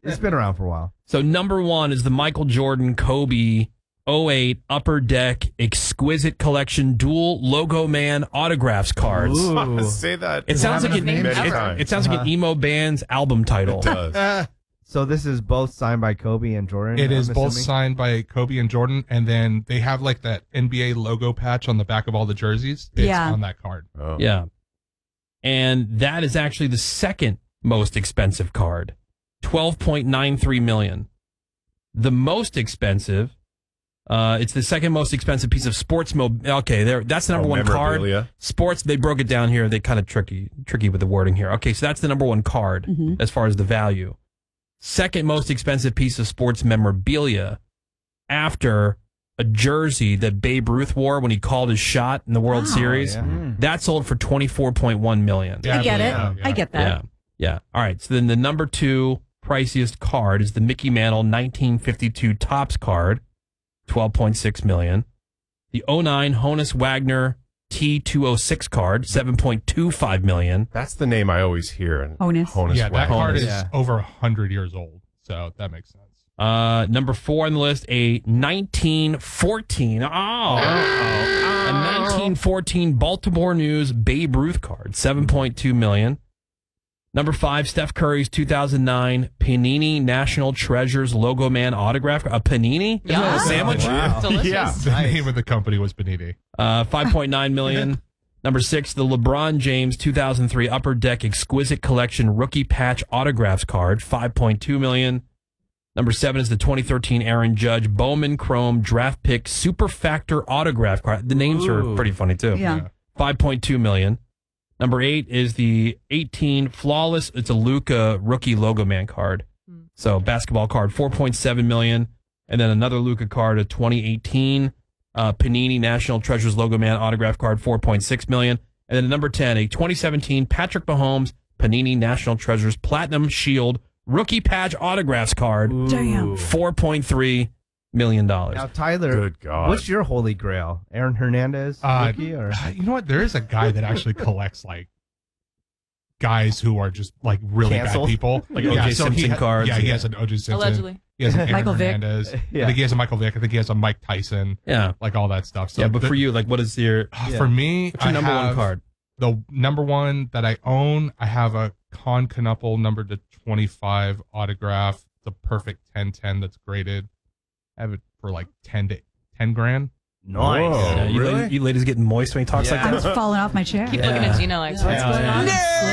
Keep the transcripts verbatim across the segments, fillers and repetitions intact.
It's been around for a while. So number one is the Michael Jordan Kobe oh eight Upper Deck Exquisite Collection Dual Logo Man Autographs cards. Ooh. Say that. It sounds like an many it, times. it sounds like an emo band's album title. It does. So this is both signed by Kobe and Jordan? It I'm is both assuming? signed by Kobe and Jordan, and then they have like that N B A logo patch on the back of all the jerseys. It's Yeah. on that card. Oh. Yeah. And that is actually the second most expensive card. twelve point nine three million dollars. The most expensive, uh, it's the second most expensive piece of sports mo Okay, there that's the number Oh, one card. memorabilia. Sports, they broke it down here. They kind of tricky tricky with the wording here. Okay, so that's the number one card Mhm. as far as the value. Second most expensive piece of sports memorabilia after a jersey that Babe Ruth wore when he called his shot in the World Wow. Series. Yeah. That sold for twenty-four point one million dollars. Yeah, I get it. believe that, I yeah. get that. Yeah. Yeah. All right. So then the number two priciest card is the Mickey Mantle nineteen fifty-two Topps card, twelve point six million dollars. The oh nine Honus Wagner T two oh six card, seven point two five million dollars. That's the name I always hear. In Honus. Honus Yeah, that Wagner. card is Yeah. over one hundred years old, so that makes sense. Uh, number four on the list, a nineteen fourteen. Oh, a nineteen fourteen Baltimore News Babe Ruth card, seven point two million dollars. Number five, Steph Curry's two thousand nine Panini National Treasures Logo Man autograph. A Panini? Isn't that a sandwich? Wow. Delicious. Yeah. The name of the company was Beniti. Uh, five point nine million dollars. Number six, the LeBron James two thousand three Upper Deck Exquisite Collection Rookie Patch Autographs card, five point two million dollars. Number seven is the twenty thirteen Aaron Judge Bowman Chrome Draft Pick Super Factor Autograph card. The names Ooh. are pretty funny, too. Yeah. five point two million dollars. Number eight is the eighteen Flawless. It's a Luka Rookie Logo Man card. So basketball card, four point seven million dollars. And then another Luka card, a twenty eighteen uh, Panini National Treasures Logo Man autograph card, four point six million dollars. And then number ten, a twenty seventeen Patrick Mahomes Panini National Treasures Platinum Shield Rookie Patch Autographs card, Damn. four point three million dollars. Now, Tyler, Good God. what's your holy grail? Aaron Hernandez Uh, rookie or You know what? There is a guy that actually collects like guys who are just like really Canceled? bad people. Like O J so he Simpson ha- cards. Yeah, he has an O J Simpson. Allegedly. He has an Aaron Michael Vick. Hernandez. Yeah. I think he has a Michael Vick. I think he has a Mike Tyson. Yeah. Like all that stuff. So Yeah, but the- for you, like, what is your, For me, what's your I number one have card? The number one that I own, I have a Con Knuppel number to twenty-five autograph. The perfect ten ten that's graded. I have it for like ten to ten grand. nice? Whoa. Yeah, you, really? ladies, you ladies getting moist when he talks Yeah. like I that? was falling off my chair. Keep Yeah. looking at Gina like, what's going on?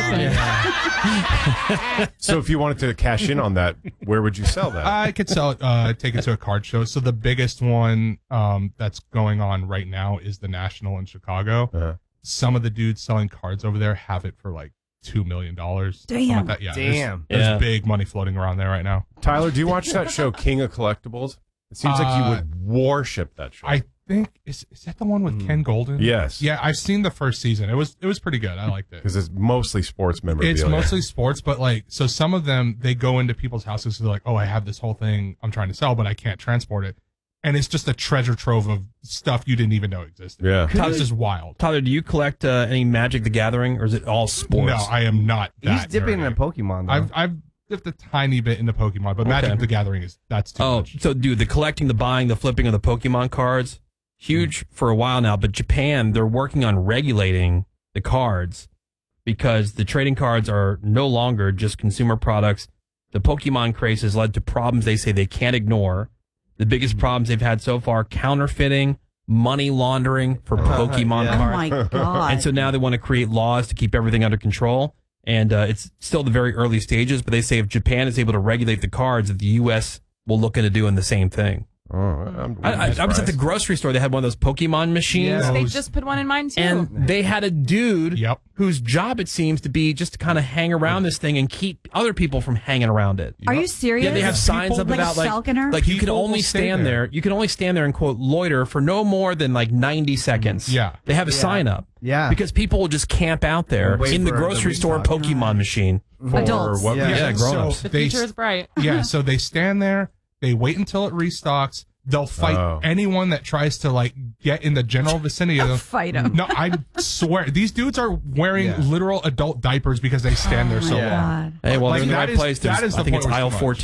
Slipping. So if you wanted to cash in on that, where would you sell that? I could sell it, uh, take it to a card show. So the biggest one um, that's going on right now is the National in Chicago. Uh-huh. Some of the dudes selling cards over there have it for like two million dollars. Damn. Like that. Yeah, there's- Damn. There's, Yeah. big money floating around there right now. Tyler, do you watch that show, King of Collectibles? It seems like you Uh, would worship that show. I think is is that the one with Ken Golden? Yes. Yeah, I've seen the first season. It was it was pretty good. I liked it. Because it's mostly sports memorabilia. It's mostly sports, but like, so some of them, they go into people's houses. So they're like, oh, I have this whole thing I'm trying to sell, but I can't transport it. And it's just a treasure trove of stuff you didn't even know existed. Yeah. It's just wild. Tyler, do you collect uh, any Magic the Gathering, or is it all sports? No, I am not that He's dipping nerdy. in Pokemon, though. I've, I've dipped a tiny bit into Pokemon, but Okay. Magic the Gathering is, that's too Oh, much. so dude, the collecting, the buying, the flipping of the Pokemon cards, huge for a while now. But Japan, they're working on regulating the cards because the trading cards are no longer just consumer products. The Pokemon craze has led to problems they say they can't ignore. The biggest problems they've had so far, counterfeiting, money laundering for Pokemon Yeah. Oh cards. my God. And so now they want to create laws to keep everything under control. And uh, it's still the very early stages, but they say if Japan is able to regulate the cards, that the U S will look into doing the same thing. Oh, I'm, I, I, I was at the grocery store. They had one of those Pokemon machines. Yeah. They Those- just put one in mine too. And they had a dude Yep. whose job it seems to be just to kind of hang around this thing and keep other people from hanging around it. Are you serious? Yeah, they have signs People- up like about like Falconer? like you can People only will stay stand there. there. You can only stand there and quote loiter for no more than like ninety seconds. Yeah. They have a Yeah. sign up. Yeah. Because people will just camp out there Wait in the for the grocery store restock. Pokemon machine. For Adults. what Yeah. reason? Yeah, grown-ups. the they, future is bright. yeah, so they stand there, they wait until it restocks, they'll fight Oh. anyone that tries to like get in the general vicinity of them. Fight 'em. No, I swear these dudes are wearing Yeah. literal adult diapers because they stand there so Oh my long. God. Hey, well, Like, they're in the that right is- place. that There's- is the I think point it's where it's aisle too much. fourteen.